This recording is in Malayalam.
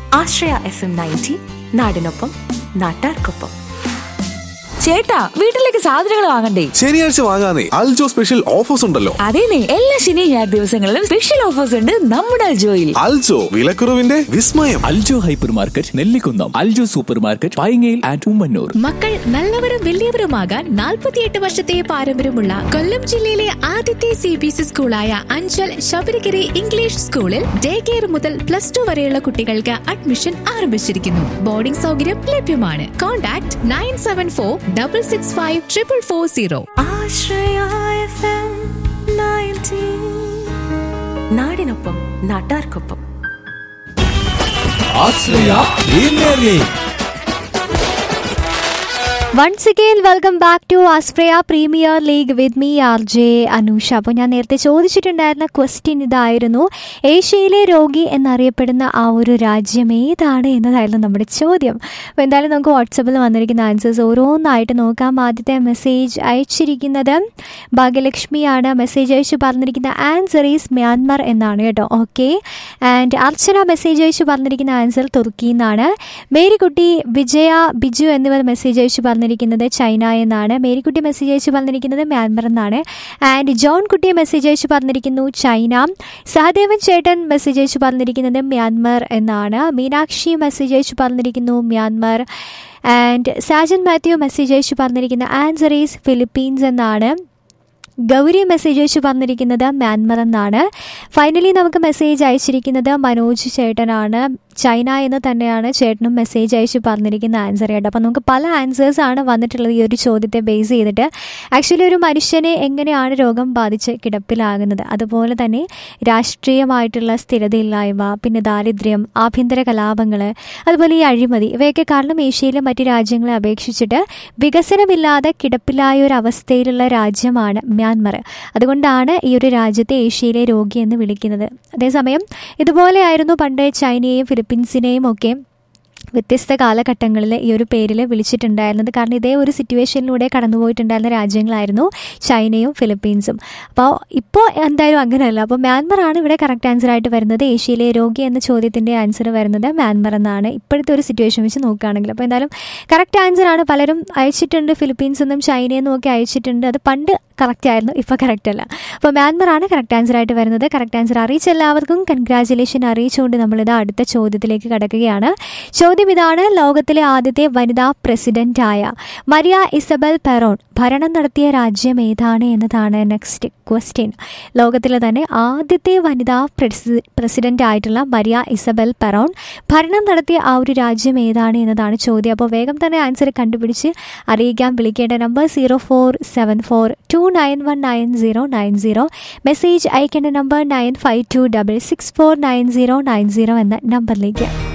ആശ്രയ FM 90 നാടിനൊപ്പം നാട്ടാർക്കൊപ്പം. ചേട്ടാ, വീട്ടിലേക്ക് സാധനങ്ങൾ വാങ്ങണ്ടേ? ശനിയാഴ്ച വാങ്ങാനേ അൽജോ സ്പെഷ്യൽ ഓഫേഴ്സ് ഉണ്ടല്ലോ. അതേനെ, എല്ലാ ശനി ഞായർ ദിവസങ്ങളിലും സ്പെഷ്യൽ ഓഫേഴ്സ് ഉണ്ട് നമ്മുടെ അൽജോയിൽ. അൽജോ വിലക്കുറവിന്റെ വിസ്മയം. Aljo hyper market, Nellikunnam, Aljo super market, പൈങ്ങയിൽ and Ummannoor. മക്കൾ നല്ലവരും വലിയവരുമാകാൻ 48 വർഷത്തെ പാരമ്പര്യമുള്ള കൊല്ലം ജില്ലയിലെ ആദ്യത്തെ CBSE സ്കൂളായ അഞ്ചൽ ശബരിഗിരി ഇംഗ്ലീഷ് സ്കൂളിൽ ഡേ കെയർ മുതൽ +2 വരെയുള്ള കുട്ടികൾക്ക് അഡ്മിഷൻ ആരംഭിച്ചിരിക്കുന്നു. ബോർഡിംഗ് സൗകര്യം ലഭ്യമാണ്. കോൺടാക്ട് 9746654440. ആശ്രയ FM 90 നാടിനൊപ്പം നാട്ടാർക്കൊപ്പം. ആശ്രയ premier league. Once again, welcome back to Aspraya Premier League with me, RJ Anusha. അപ്പോൾ ഞാൻ നേരത്തെ ചോദിച്ചിട്ടുണ്ടായിരുന്ന ക്വസ്റ്റ്യൻ ഇതായിരുന്നു, ഏഷ്യയിലെ രോഗി എന്നറിയപ്പെടുന്ന ആ ഒരു രാജ്യം ഏതാണ് എന്നതായിരുന്നു നമ്മുടെ ചോദ്യം. അപ്പോൾ എന്തായാലും നമുക്ക് വാട്സപ്പിൽ വന്നിരിക്കുന്ന ആൻസേഴ്സ് ഓരോന്നായിട്ട് നോക്കാം. ആദ്യത്തെ മെസ്സേജ് അയച്ചിരിക്കുന്നത് ഭാഗ്യലക്ഷ്മിയാണ്. മെസ്സേജ് അയച്ചു പറഞ്ഞിരിക്കുന്ന ആൻസർ ഈസ് മ്യാൻമർ എന്നാണ് കേട്ടോ. ഓക്കെ. ആൻഡ് അർച്ചന മെസ്സേജ് അയച്ചു പറഞ്ഞിരിക്കുന്ന ആൻസർ തുർക്കി എന്നാണ്. മേരിക്കുട്ടി, വിജയ, ബിജു എന്നിവർ മെസ്സേജ് അയച്ചു പറഞ്ഞിരിക്കുന്നത് ചൈന എന്നാണ്. മേരിക്കുട്ടി മെസ്സേജ് അയച്ചു പറഞ്ഞിരിക്കുന്നത് മ്യാൻമർ എന്നാണ്. ആൻഡ് ജോൺ കുട്ടി മെസ്സേജ് അയച്ചു പറഞ്ഞിരിക്കുന്നു ചൈന. സഹദേവൻ ചേട്ടൻ മെസ്സേജ് അയച്ചു പറഞ്ഞിരിക്കുന്നത് മ്യാൻമർ എന്നാണ്. മീനാക്ഷി മെസ്സേജ് അയച്ചു പറഞ്ഞിരിക്കുന്നു Myanmar. And Sajan Mathew message അയച്ചു പറഞ്ഞിരിക്കുന്ന ആൻസർ ഈസ് ഫിലിപ്പീൻസ് എന്നാണ്. ഗൗരി മെസ്സേജ് അയച്ചു പറഞ്ഞിരിക്കുന്നത് മ്യാൻമർ എന്നാണ്. ഫൈനലി നമുക്ക് മെസ്സേജ് അയച്ചിരിക്കുന്നത് മനോജ് ചേട്ടനാണ്. ചൈന എന്ന് തന്നെയാണ് ചേട്ടനും മെസ്സേജ് അയച്ചു പറഞ്ഞിരിക്കുന്ന ആൻസർ കേട്ടോ. അപ്പോൾ നമുക്ക് പല ആൻസേഴ്സാണ് വന്നിട്ടുള്ളത് ഈ ഒരു ചോദ്യത്തെ ബേസ് ചെയ്തിട്ട്. ആക്ച്വലി ഒരു മനുഷ്യനെ എങ്ങനെയാണ് രോഗം ബാധിച്ച് കിടപ്പിലാകുന്നത്, അതുപോലെ തന്നെ രാഷ്ട്രീയമായിട്ടുള്ള സ്ഥിരതയില്ലായ്മ, പിന്നെ ദാരിദ്ര്യം, ആഭ്യന്തര കലാപങ്ങൾ, അതുപോലെ ഈ അഴിമതി, ഇവയൊക്കെ കാരണം ഏഷ്യയിലെ മറ്റ് രാജ്യങ്ങളെ അപേക്ഷിച്ചിട്ട് വികസനമില്ലാതെ കിടപ്പിലായ ഒരു അവസ്ഥയിലുള്ള രാജ്യമാണ് മ്യാൻമർ. അതുകൊണ്ടാണ് ഈ ഒരു രാജ്യത്തെ ഏഷ്യയിലെ രോഗി എന്ന് വിളിക്കുന്നത്. അതേസമയം ഇതുപോലെയായിരുന്നു പണ്ട് ചൈനയെയും ഫിലിപ്പീൻസിനെയും ഒക്കെ വ്യത്യസ്ത കാലഘട്ടങ്ങളിൽ ഈ ഒരു പേരിൽ വിളിച്ചിട്ടുണ്ടായിരുന്നത്. കാരണം ഇതേ ഒരു സിറ്റുവേഷനിലൂടെ കടന്നുപോയിട്ടുണ്ടായിരുന്ന രാജ്യങ്ങളായിരുന്നു ചൈനയും ഫിലിപ്പീൻസും. അപ്പോൾ ഇപ്പോൾ എന്തായാലും അങ്ങനെയല്ല. അപ്പോൾ മ്യാൻമറാണ് ഇവിടെ കറക്റ്റ് ആൻസറായിട്ട് വരുന്നത്. ഏഷ്യയിലെ രോഗി എന്ന ചോദ്യത്തിൻ്റെ ആൻസർ വരുന്നത് മ്യാൻമർ എന്നാണ് ഇപ്പോഴത്തെ ഒരു സിറ്റുവേഷൻ വെച്ച് നോക്കുകയാണെങ്കിൽ. അപ്പോൾ എന്തായാലും കറക്റ്റ് ആൻസറാണ്. പലരും അയച്ചിട്ടുണ്ട്, ഫിലിപ്പീൻസ് എന്നും ചൈനയെന്നും ഒക്കെ അയച്ചിട്ടുണ്ട്. അത് പണ്ട് കറക്റ്റ് ആയിരുന്നു, ഇപ്പോൾ കറക്റ്റ് അല്ല. അപ്പോൾ മ്യാൻമറാണ് കറക്റ്റ് ആൻസറായിട്ട് വരുന്നത്. കറക്റ്റ് ആൻസർ അറിയിച്ച എല്ലാവർക്കും കൺഗ്രാജുലേഷൻ അറിയിച്ചുകൊണ്ട് നമ്മളിത് അടുത്ത ചോദ്യത്തിലേക്ക് കടക്കുകയാണ്. ചോദ്യം ഇതാണ്, ലോകത്തിലെ ആദ്യത്തെ വനിതാ പ്രസിഡന്റായ മരിയ ഇസബൽ പെറോൺ ഭരണം നടത്തിയ രാജ്യം ഏതാണ് എന്നതാണ് നെക്സ്റ്റ് ക്വസ്റ്റ്യൻ. ലോകത്തിലെ തന്നെ ആദ്യത്തെ വനിതാ പ്രസിഡന്റ് ആയിട്ടുള്ള മരിയ ഇസബൽ പെറോൺ ഭരണം നടത്തിയ ആ ഒരു രാജ്യം ഏതാണ് എന്നതാണ് ചോദ്യം. അപ്പോൾ വേഗം തന്നെ ആൻസർ കണ്ടുപിടിച്ച് അറിയിക്കാൻ വിളിക്കേണ്ട നമ്പർ 0474291990. മെസ്സേജ് അയക്കേണ്ട നമ്പർ 9526649090 എന്ന നമ്പറിലേക്ക്.